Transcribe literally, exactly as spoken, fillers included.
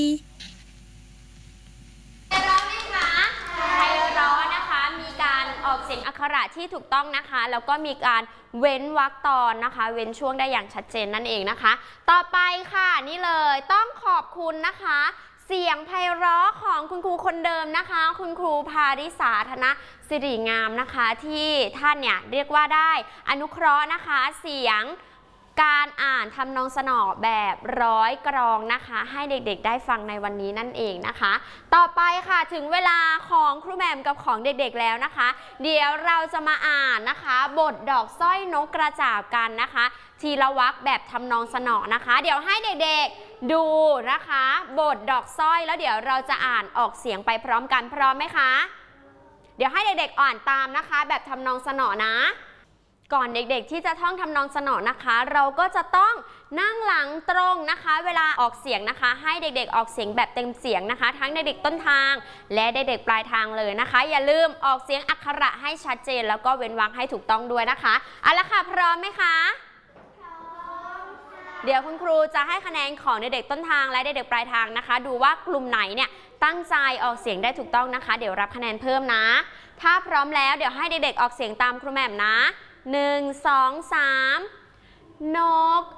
เราไหมคะไพเราะนะคะมีการออกเสียงอักขระที่ถูกต้องนะคะแล้วก็มีการเว้นวรรคตอนนะคะเว้นช่วงได้อย่างชัดเจนนั่นเองนะคะต่อไปค่ะนี่เลยต้องขอบคุณนะคะเสียงไพเราะของคุณครูคนเดิมนะคะคุณครูพาริสาธนสิริงามนะคะที่ท่านเนี่ยเรียกว่าได้อนุเคราะห์นะคะเสียงการอ่านทำนองสนอแบบร้อยกรองนะคะให้เด็กๆได้ฟังในวันนี้นั่นเองนะคะต่อไปค่ะถึงเวลาของครูแหม่มกับของเด็กๆแล้วนะคะเดี๋ยวเราจะมาอ่านนะคะบทดอกสร้อยนกกระจาบกันนะคะทีละวรรคแบบทำนองสนอนะคะเดี๋ยวให้เด็กๆดูนะคะบทดอกสร้อยแล้วเดี๋ยวเราจะอ่านออกเสียงไปพร้อมกันพร้อมไหมคะเดี๋ยวให้เด็กๆอ่านตามนะคะแบบทำนองสนอนะก่อนเด็กๆที่จะท่องทำนองสนอนะคะเราก็จะต้องนั่งหลังตรงนะคะเวลาออกเสียงนะคะให้เด็กๆออกเสียงแบบเต็มเสียงนะคะทั้งเด็กๆต้นทางและเด็กๆปลายทางเลยนะคะอย่าลืมออกเสียงอักขระให้ชัดเจนแล้วก็เว้นวรรคให้ถูกต้องด้วยนะคะเอาละค่ะพร้อมไหมคะพร้อมค่ะเดี๋ยวคุณครูจะให้คะแนนของเด็กๆต้นทางและเด็กๆปลายทางนะคะดูว่ากลุ่มไหนเนี่ยตั้งใจออกเสียงได้ถูกต้องนะคะเดี๋ยวรับคะแนนเพิ่มนะถ้าพร้อมแล้วเดี๋ยวให้เด็กๆออกเสียงตามครูแหม่มนะหนึ่ง สอง สามนก